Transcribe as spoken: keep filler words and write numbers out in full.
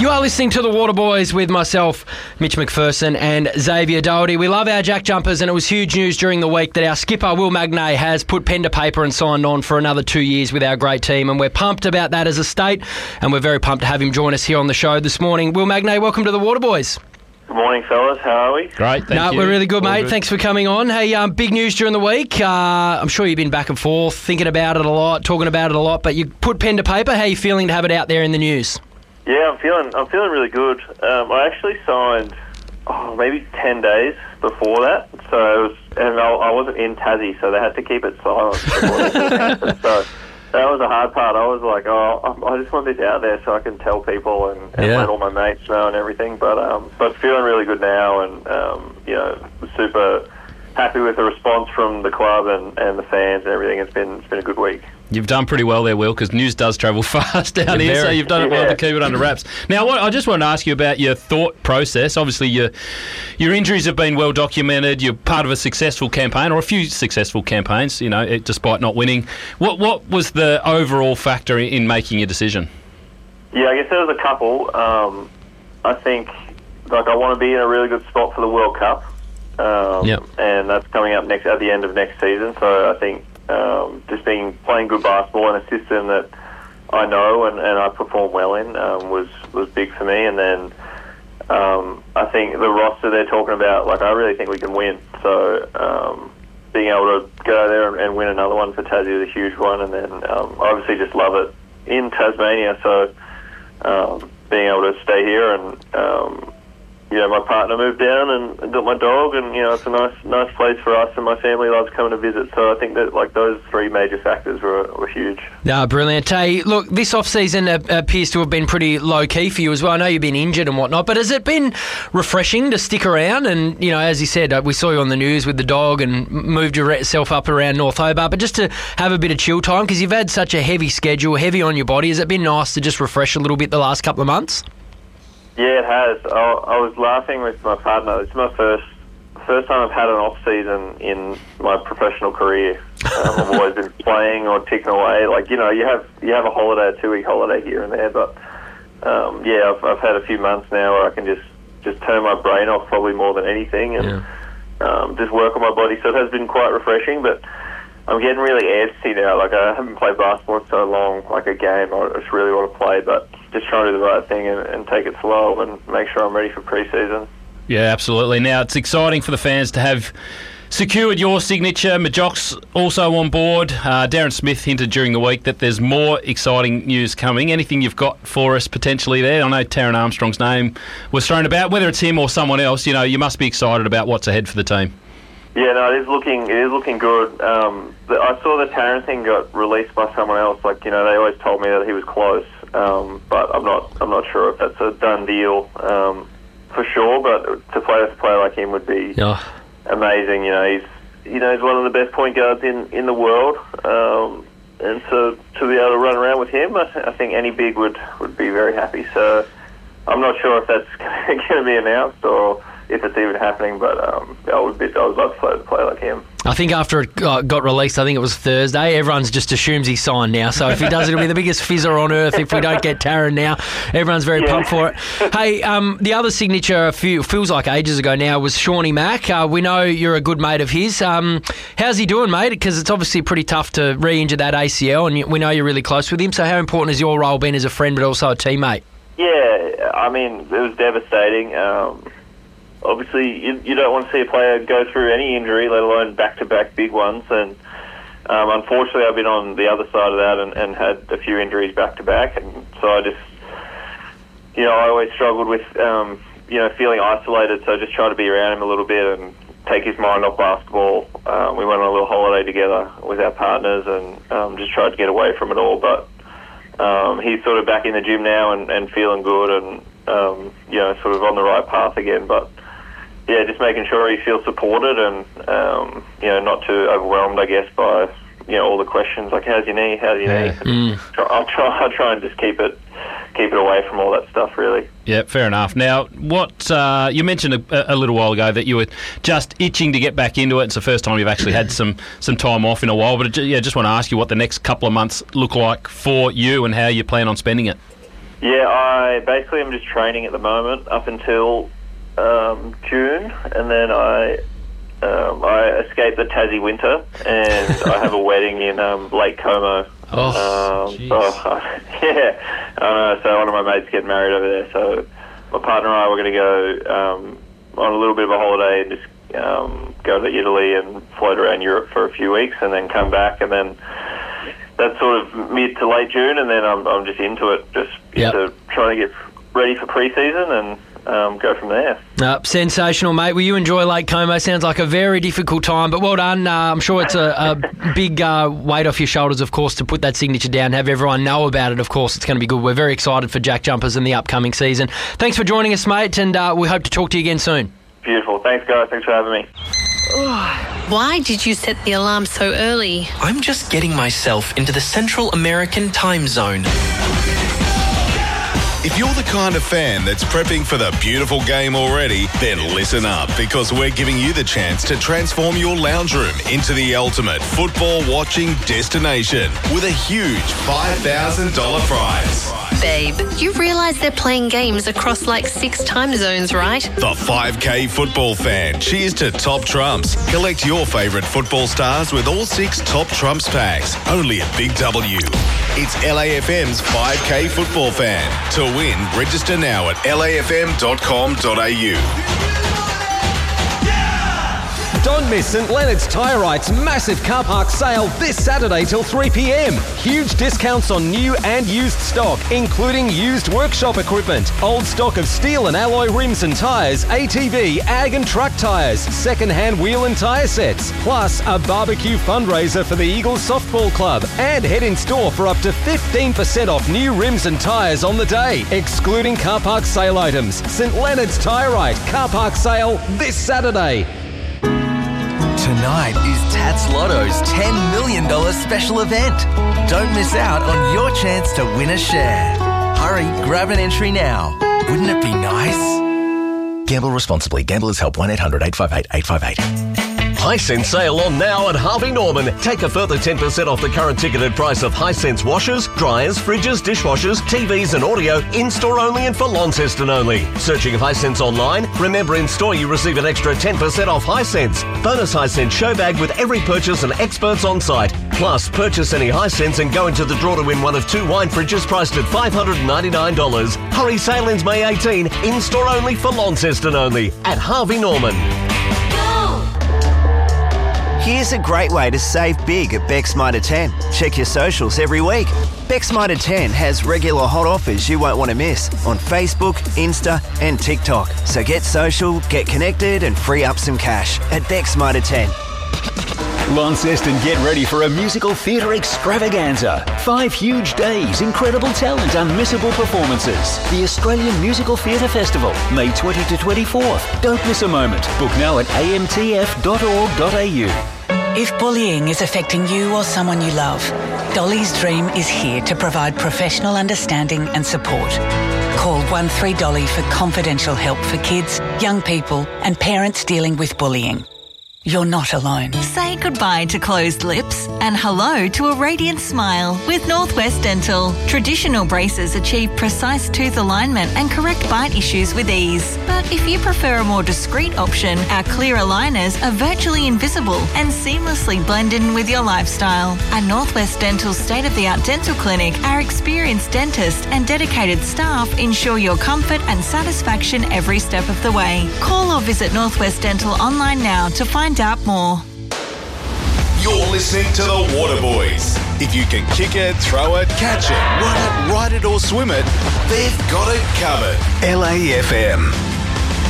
You are listening to The Waterboys with myself, Mitch McPherson, and Xavier Doherty. We love our Jack Jumpers, and it was huge news during the week that our skipper, Will Magnay, has put pen to paper and signed on for another two years with our great team, and we're pumped about that as a state, and we're very pumped to have him join us here on the show this morning. Will Magnay, welcome to The Waterboys. Good morning, fellas. How are we? Great, thank no, you. We're really good, All mate. good. Thanks for coming on. Hey, um, big news during the week. Uh, I'm sure you've been back and forth, thinking about it a lot, talking about it a lot, but you put pen to paper. How are you feeling to have it out there in the news? Yeah, I'm feeling I'm feeling really good. Um, I actually signed oh, maybe ten days before that, so it was, and I, I wasn't in Tassie, so they had to keep it silent before they could announce it. So that was the hard part. I was like, oh, I just want this out there so I can tell people and, and Yeah. let all my mates know and everything. But um, but feeling really good now, and um, you know, super happy with the response from the club and, and the fans and everything. It's been it's been a good week. You've done pretty well there, Will, because news does travel fast down Yeah, here, so very. you've done it well Yeah. to keep it under wraps. Now, what, I just wanted to ask you about your thought process. Obviously, your your injuries have been well documented. You're part of a successful campaign, or a few successful campaigns, you know, it, despite not winning. What what was the overall factor in, in making your decision? Yeah, I guess there was a couple. Um, I think, like, I want to be in a really good spot for the World Cup, um, Yep. and that's coming up next at the end of next season. So I think um, just being playing good basketball in a system that I know and, and I perform well in um, was was big for me. And then um, I think the roster they're talking about, like, I really think we can win. So um, being able to go there and, and win another one for Tassie is a huge one. And then um, obviously just love it in Tasmania. So um, being able to stay here and um, you know, my partner moved down and, and got my dog, and you know, it's a nice, nice place for us, and my family loves coming to visit. So I think that like those three major factors were, were huge. No, brilliant. Hey, look, this off-season uh, appears to have been pretty low-key for you as well. I know you've been injured and whatnot, but has it been refreshing to stick around? And, you know, as you said, uh, we saw you on the news with the dog and m- moved yourself up around North Hobart, but just to have a bit of chill time, because you've had such a heavy schedule, heavy on your body, has it been nice to just refresh a little bit the last couple of months? Yeah, it has. I, I was laughing with my partner. It's my first first time I've had an off season in my professional career. Um, I've always been playing or ticking away. Like, you know, you have you have a holiday, a two week holiday here and there, but um, yeah, I've, I've had a few months now where I can just, just turn my brain off probably more than anything and Yeah. um, just work on my body. So it has been quite refreshing, but I'm getting really antsy now. Like, I haven't played basketball in so long, like a game. I just really want to play, but just trying to do the right thing and, and take it slow and make sure I'm ready for pre-season. Yeah, absolutely. Now, it's exciting for the fans to have secured your signature. Majok's also on board. Uh, Darren Smith hinted during the week that there's more exciting news coming. Anything you've got for us potentially there? I know Taron Armstrong's name was thrown about. Whether it's him or someone else, you know, you must be excited about what's ahead for the team. Yeah, no, it is looking it is looking good. Um, the, I saw the Taron thing got released by someone else. Like, you know, they always told me that he was close, um, but I'm not I'm not sure if that's a done deal um, for sure. But to play with a player like him would be Oh. amazing. You know, he's you know he's one of the best point guards in, in the world, um, and so to be able to run around with him, I, th- I think any big would, would be very happy. So I'm not sure if that's going to be announced or if it's even happening, but um, I would be, I would love to play, to play like him. I think after it got got released, I think it was Thursday, everyone's just assumes he's signed now. So if he does, it'll be the biggest fizzer on earth if we don't get Taron now. Everyone's very Yeah. pumped for it. Hey, um, the other signature, a few feels like ages ago now, was Shawnee Mack. Uh, we know you're a good mate of his. Um, how's he doing, mate? Because it's obviously pretty tough to re-injure that A C L, and you, we know you're really close with him. So how important has your role been as a friend but also a teammate? Yeah, I mean, it was devastating. Um, obviously, you, you don't want to see a player go through any injury, let alone back-to-back big ones. And um, unfortunately, I've been on the other side of that and, and had a few injuries back-to-back. And so I just, you know, I always struggled with, um, you know, feeling isolated. So I just tried to be around him a little bit and take his mind off basketball. Um, we went on a little holiday together with our partners and um, just tried to get away from it all. But um, he's sort of back in the gym now and, and feeling good and, um, you know, sort of on the right path again. But yeah, just making sure he feels supported and, um, you know, not too overwhelmed, I guess, by, you know, all the questions like, how's your knee, how's your Yeah. knee? Mm. I'll try, I'll try and just keep it keep it away from all that stuff, really. Yeah, fair enough. Now, what uh, you mentioned a, a little while ago that you were just itching to get back into it. It's the first time you've actually had some, some time off in a while. But, it, yeah, just want to ask you what the next couple of months look like for you and how you plan on spending it. Yeah, I basically am just training at the moment up until um, June, and then I um, I escape the Tassie winter, and I have a wedding in um, Lake Como. Oh, um, so, yeah, I know. So one of my mates getting married over there. So my partner and I were going to go um, on a little bit of a holiday and just um, go to Italy and float around Europe for a few weeks, and then come back, and then. That's sort of mid to late June, and then I'm I'm just into it, just Yep. into trying to get ready for pre-season and um, go from there. Uh, sensational, mate. Well, you enjoy Lake Como. Sounds like a very difficult time, but well done. Uh, I'm sure it's a, a big uh, weight off your shoulders, of course, to put that signature down, have everyone know about it. Of course, it's going to be good. We're very excited for Jack Jumpers in the upcoming season. Thanks for joining us, mate, and uh, we hope to talk to you again soon. Beautiful. Thanks, guys. Thanks for having me. Why did you set the alarm so early? I'm just getting myself into the Central American time zone. If you're the kind of fan that's prepping for the beautiful game already, then listen up, because we're giving you the chance to transform your lounge room into the ultimate football watching destination with a huge five thousand dollars prize. Babe, you realise they're playing games across like six time zones, right? The five K football fan. Cheers to Top Trumps. Collect your favourite football stars with all six Top Trumps packs. Only at Big W. It's L A F M's five K football fan. To win, register now at L A F M dot com dot A U. Don't miss St Leonard's Tyre Right's massive car park sale this Saturday till three p m. Huge discounts on new and used stock, including used workshop equipment, old stock of steel and alloy rims and tyres, A T V, ag and truck tyres, second-hand wheel and tyre sets, plus a barbecue fundraiser for the Eagles Softball Club, and head in store for up to fifteen percent off new rims and tyres on the day, excluding car park sale items. St Leonard's Tyre Right car park sale this Saturday. Tonight is Tats Lotto's ten million dollars special event. Don't miss out on your chance to win a share. Hurry, grab an entry now. Wouldn't it be nice? Gamble responsibly. Gamblers Help one eight hundred eight five eight eight five eight. Hisense sale on now at Harvey Norman. Take a further ten percent off the current ticketed price of Hisense washers, dryers, fridges, dishwashers, T Vs and audio, in-store only and for Launceston only. Searching Hisense online? Remember, in-store you receive an extra ten percent off Hisense. Bonus Hisense show bag with every purchase and experts on site. Plus, purchase any Hisense and go into the draw to win one of two wine fridges priced at five hundred ninety-nine dollars. Hurry, sale ends May eighteenth. In-store only for Launceston only at Harvey Norman. Here's a great way to save big at Beck's Mitre ten. Check your socials every week. Beck's Mitre ten has regular hot offers you won't want to miss on Facebook, Insta and TikTok. So get social, get connected and free up some cash at Beck's Mitre ten. Launceston, get ready for a musical theatre extravaganza. Five huge days, incredible talent, unmissable performances. The Australian Musical Theatre Festival, May twentieth to twenty-fourth. Don't miss a moment. Book now at a m t f dot org dot a u. If bullying is affecting you or someone you love, Dolly's Dream is here to provide professional understanding and support. Call one three Dolly for confidential help for kids, young people and parents dealing with bullying. You're not alone. Say goodbye to closed lips and hello to a radiant smile with Northwest Dental. Traditional braces achieve precise tooth alignment and correct bite issues with ease. But if you prefer a more discreet option, our clear aligners are virtually invisible and seamlessly blend in with your lifestyle. At Northwest Dental's state-of-the-art dental clinic, our experienced dentists and dedicated staff ensure your comfort and satisfaction every step of the way. Call or visit Northwest Dental online now to find out more. You're listening to the Waterboys. If you can kick it, throw it, catch it, run it, ride it or swim it, they've got it covered. L A F M.